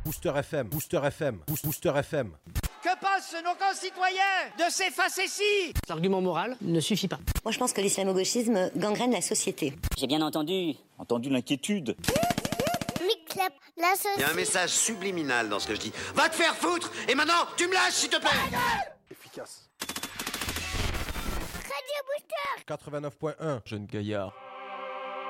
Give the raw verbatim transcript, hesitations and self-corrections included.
Booster F M, Booster F M, Boost- Booster F M. Que pensent nos concitoyens de ces facéties? L'argument moral ne suffit pas. Moi, je pense que l'islamo-gauchisme gangrène la société. J'ai bien entendu. Entendu l'inquiétude. Mix-Clap, la sauce. Il y a un message subliminal dans ce que je dis. Va te faire foutre. Et maintenant, tu me lâches, s'il te plaît. Efficace. Radio Booster. quatre-vingt-neuf point un. Jeune gaillard.